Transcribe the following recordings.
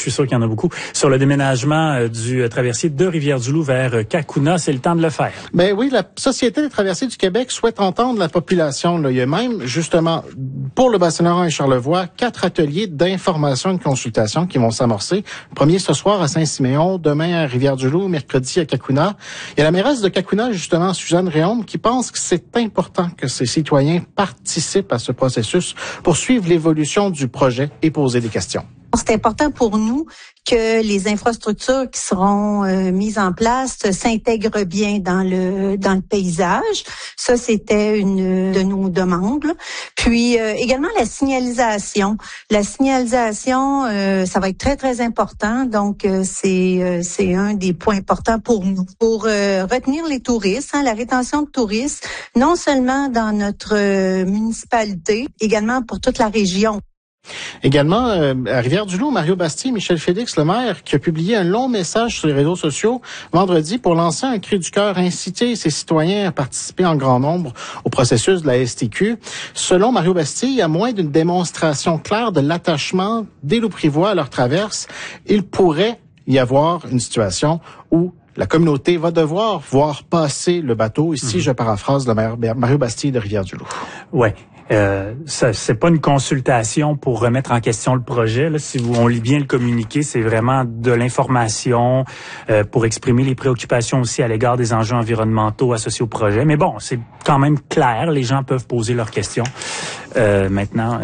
suis sûr qu'il y en a beaucoup, sur le déménagement du traversier de Rivière-du-Loup vers Cacouna. C'est le temps de le faire. Ben oui, la Société des traversiers du Québec souhaite entendre la population. Là. Il y a même, justement, pour le Bas-Saint-Laurent et Charlevoix, 4 ateliers d'information et de consultation qui vont s'amorcer. Le premier ce soir à Saint-Siméon, demain à Rivière-du-Loup, mercredi à Cacouna. Il y a la mairesse de Cacouna, justement, Suzanne Réaume, qui pense que c'est important que ces citoyens participent à ce processus pour suivre l'évolution du projet et poser des questions. C'est important pour nous que les infrastructures qui seront mises en place s'intègrent bien dans le paysage. Ça, c'était une de nos demandes. Là. Puis également la signalisation. La signalisation, ça va être très très important. Donc c'est un des points importants pour nous, pour retenir les touristes, la rétention de touristes, non seulement dans notre municipalité, également pour toute la région. Également, à Rivière-du-Loup, Mario Bastille, Michel Félix, le maire, qui a publié un long message sur les réseaux sociaux vendredi pour lancer un cri du cœur, inciter ses citoyens à participer en grand nombre au processus de la STQ. Selon Mario Bastille, à moins d'une démonstration claire de l'attachement des loups-privois à leur traverse, il pourrait y avoir une situation où la communauté va devoir voir passer le bateau. Ici, je paraphrase le maire Mario Bastille de Rivière-du-Loup. Ouais. Ça, c'est pas une consultation pour remettre en question le projet. Là, si on lit bien le communiqué, c'est vraiment de l'information pour exprimer les préoccupations aussi à l'égard des enjeux environnementaux associés au projet. Mais bon, c'est quand même clair. Les gens peuvent poser leurs questions. Maintenant,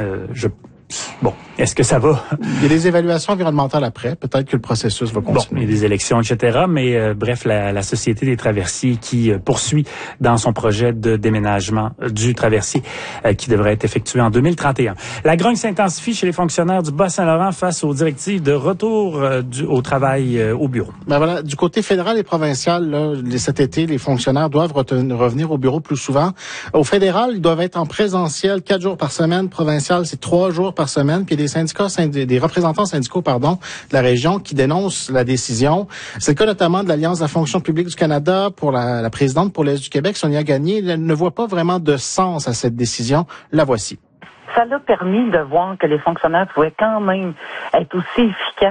bon, est-ce que ça va? Il y a des évaluations environnementales après. Peut-être que le processus va continuer. Bon, il y a des élections, etc. Mais bref, la Société des traversiers qui poursuit dans son projet de déménagement du traversier qui devrait être effectué en 2031. La grogne s'intensifie chez les fonctionnaires du Bas-Saint-Laurent face aux directives de retour au travail au bureau. Ben voilà, du côté fédéral et provincial, là, cet été, les fonctionnaires doivent revenir au bureau plus souvent. Au fédéral, ils doivent être en présentiel 4 jours par semaine. Provincial, c'est 3 jours par semaine. Puis il y a des représentants syndicaux, de la région qui dénoncent la décision. C'est le cas notamment de l'Alliance de la fonction publique du Canada pour la présidente pour l'Est du Québec, Sonia Gagné. Elle ne voit pas vraiment de sens à cette décision. La voici. Ça l'a permis de voir que les fonctionnaires pouvaient quand même être aussi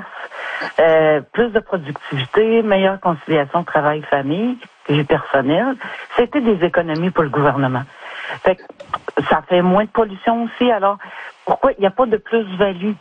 efficaces, plus de productivité, meilleure conciliation travail-famille, vie personnelle. C'était des économies pour le gouvernement. Fait que ça fait moins de pollution aussi. Alors, pourquoi il n'y a pas de plus-value?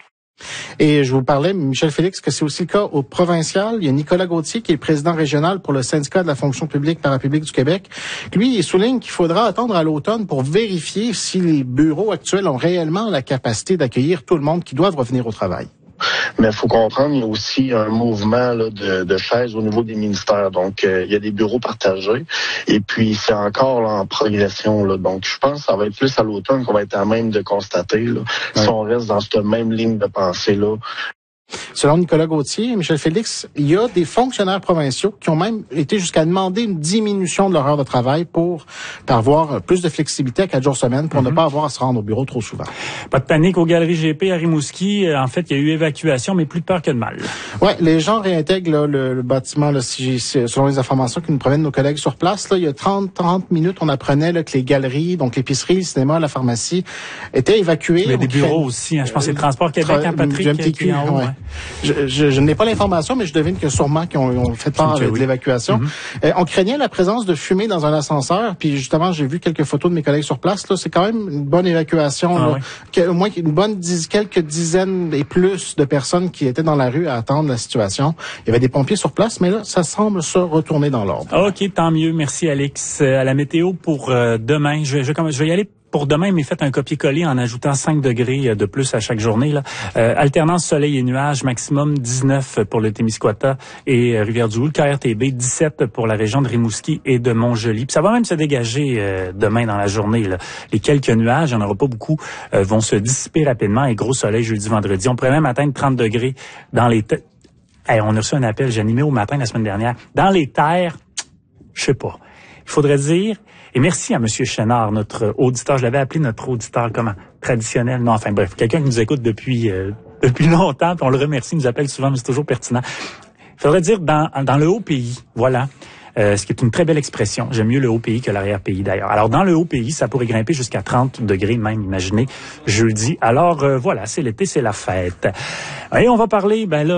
Et je vous parlais, Michel Félix, que c'est aussi le cas au provincial. Il y a Nicolas Gauthier, qui est le président régional pour le syndicat de la fonction publique parapublique du Québec. Lui, il souligne qu'il faudra attendre à l'automne pour vérifier si les bureaux actuels ont réellement la capacité d'accueillir tout le monde qui doit revenir au travail. Mais il faut comprendre, il y a aussi un mouvement là, de chaises au niveau des ministères. Donc, il y a des bureaux partagés. Et puis, c'est encore là, en progression. Là. Donc, je pense que ça va être plus à l'automne qu'on va être à même de constater là, si on reste dans cette même ligne de pensée-là. Selon Nicolas Gauthier et Michel Félix, il y a des fonctionnaires provinciaux qui ont même été jusqu'à demander une diminution de leur heure de travail pour avoir plus de flexibilité à 4 jours semaine pour ne pas avoir à se rendre au bureau trop souvent. Pas de panique aux Galeries GP à Rimouski. En fait, il y a eu évacuation, mais plus de peur que de mal. Ouais, les gens réintègrent là, le bâtiment. Là, selon les informations qui nous proviennent de nos collègues sur place, là, il y a 30 minutes, on apprenait là, que les galeries, donc l'épicerie, le cinéma, la pharmacie, étaient évacuées. Il y a des bureaux aussi. Je pense que c'est le Transport Québec, Patrick, qui est en haut. Ouais. Je n'ai pas l'information, mais je devine que sûrement qu'ils ont fait part de l'évacuation. On craignait la présence de fumée dans un ascenseur, puis justement, j'ai vu quelques photos de mes collègues sur place. Là, c'est quand même une bonne évacuation. Au moins quelques dizaines et plus de personnes qui étaient dans la rue à attendre la situation. Il y avait des pompiers sur place, mais là, ça semble se retourner dans l'ordre. OK, tant mieux. Merci, Alex. À la météo pour demain, je vais y aller pour demain, mais faites un copier-coller en ajoutant 5 degrés de plus à chaque journée. Là. Alternance soleil et nuages, maximum 19 pour le Témiscouata et Rivière-du-Loup. Le KRTB, 17 pour la région de Rimouski et de Montjoly. Puis ça va même se dégager demain dans la journée. Là. Les quelques nuages, il n'y en aura pas beaucoup, vont se dissiper rapidement et gros soleil jeudi, vendredi. On pourrait même atteindre 30 degrés dans les... on a reçu un appel, j'ai animé au matin la semaine dernière. Dans les terres, je sais pas. Il faudrait dire... Et merci à M. Chénard, notre auditeur. Je l'avais appelé notre auditeur comment traditionnel. Non, enfin bref, quelqu'un qui nous écoute depuis longtemps. Puis on le remercie, il nous appelle souvent, mais c'est toujours pertinent. Il faudrait dire dans le haut pays, voilà. Ce qui est une très belle expression. J'aime mieux le haut pays que l'arrière-pays d'ailleurs. Alors dans le haut pays, ça pourrait grimper jusqu'à 30 degrés même, imaginez, jeudi. Alors voilà, c'est l'été, c'est la fête. Et on va parler, là,